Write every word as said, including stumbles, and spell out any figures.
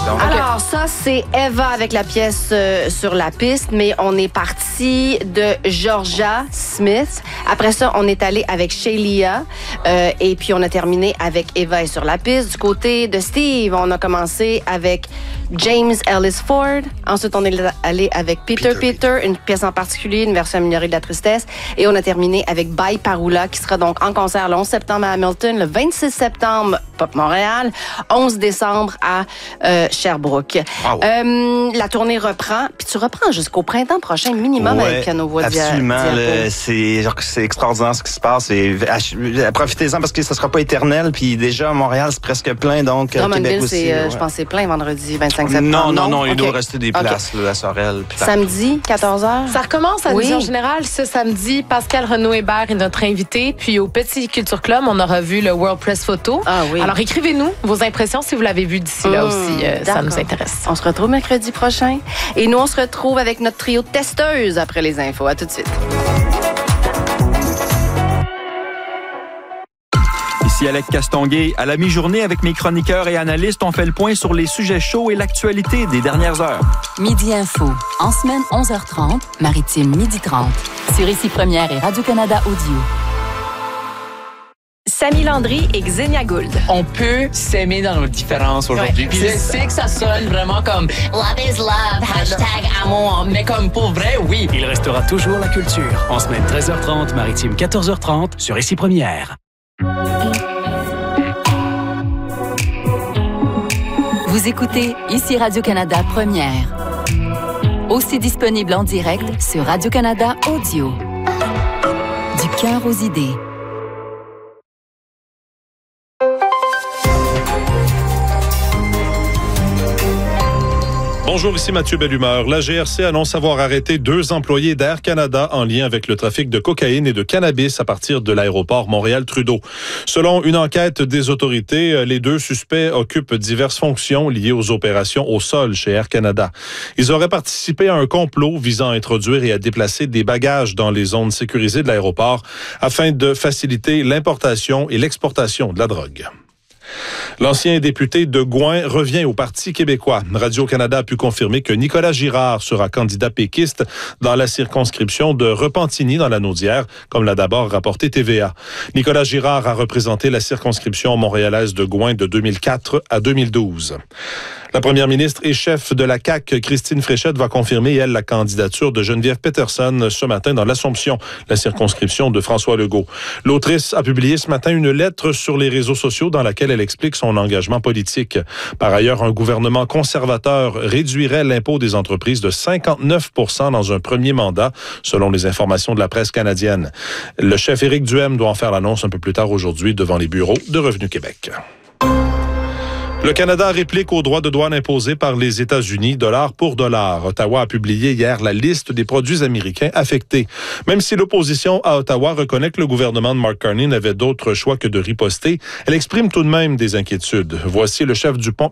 Donc. Alors, ça, c'est Eva avec la pièce euh, sur la piste, mais on est parti de Georgia Smith. Après ça, on est allé avec Shelia, euh, et puis on a terminé avec Eva est sur la piste. Du côté de Steve, on a commencé avec James Ellis Ford. Ensuite, on est allé avec Peter Peter, Peter une pièce en particulier, une version améliorée de la tristesse. Et on a terminé avec Bye Parula, qui sera donc en concert le onze septembre à Hamilton, le vingt-six septembre Pop Montréal, onze décembre à euh, Sherbrooke. Wow. Euh, la tournée reprend, puis tu reprends jusqu'au printemps prochain minimum, ouais, avec Piano Voix Diapo. Absolument, le, c'est, c'est extraordinaire ce qui se passe. Et, à, profitez-en parce que ça sera pas éternel. Puis déjà, Montréal, c'est presque plein, donc Québec aussi. C'est, euh, ouais. Je pense que c'est plein vendredi vingt-cinq septembre. Non, non, non, il okay. doit rester des places, okay. là, à Sorel. Samedi, quatorze heures. Ça recommence à oui. Vision Générale ce samedi. Pascal Renaud-Hébert est notre invité. Puis au Petit Culture Club, on aura vu le World Press Photo. Ah oui. Alors écrivez-nous vos impressions si vous l'avez vu d'ici mmh, là aussi. Euh, ça nous intéresse. On se retrouve mercredi prochain. Et nous, on se retrouve avec notre trio de testeuses après les infos. À tout de suite. Ici Alec Castonguay. À la mi-journée, avec mes chroniqueurs et analystes, on fait le point sur les sujets chauds et l'actualité des dernières heures. Midi Info. En semaine, onze heures trente. Maritime, midi trente. Sur Ici Première et Radio-Canada Audio. Samy Landry et Xenia Gould. On peut s'aimer dans nos différences aujourd'hui. Ouais, Puis je sais que ça sonne vraiment comme love is love, hashtag amour, mais comme pour vrai, oui. Il restera toujours la culture. En semaine treize heures trente, Maritime quatorze heures trente, sur Ici Première. Vous écoutez Ici Radio-Canada Première. Aussi disponible en direct sur Radio-Canada Audio. Du cœur aux idées. Bonjour, ici Mathieu Bellumeur. La G R C annonce avoir arrêté deux employés d'Air Canada en lien avec le trafic de cocaïne et de cannabis à partir de l'aéroport Montréal-Trudeau. Selon une enquête des autorités, les deux suspects occupent diverses fonctions liées aux opérations au sol chez Air Canada. Ils auraient participé à un complot visant à introduire et à déplacer des bagages dans les zones sécurisées de l'aéroport afin de faciliter l'importation et l'exportation de la drogue. L'ancien député de Gouin revient au Parti québécois. Radio-Canada a pu confirmer que Nicolas Girard sera candidat péquiste dans la circonscription de Repentigny dans la Naudière, comme l'a d'abord rapporté T V A. Nicolas Girard a représenté la circonscription montréalaise de Gouin de deux mille quatre à deux mille douze. La première ministre et chef de la C A Q, Christine Fréchette, va confirmer, elle, la candidature de Geneviève Peterson ce matin dans l'Assomption, la circonscription de François Legault. L'autrice a publié ce matin une lettre sur les réseaux sociaux dans laquelle elle explique son engagement politique. Par ailleurs, un gouvernement conservateur réduirait l'impôt des entreprises de cinquante-neuf pour cent dans un premier mandat, selon les informations de la presse canadienne. Le chef Éric Duhem doit en faire l'annonce un peu plus tard aujourd'hui devant les bureaux de Revenu Québec. Le Canada réplique aux droits de douane imposés par les États-Unis, dollar pour dollar. Ottawa a publié hier la liste des produits américains affectés. Même si l'opposition à Ottawa reconnaît que le gouvernement de Mark Carney n'avait d'autre choix que de riposter, elle exprime tout de même des inquiétudes. Voici le chef du,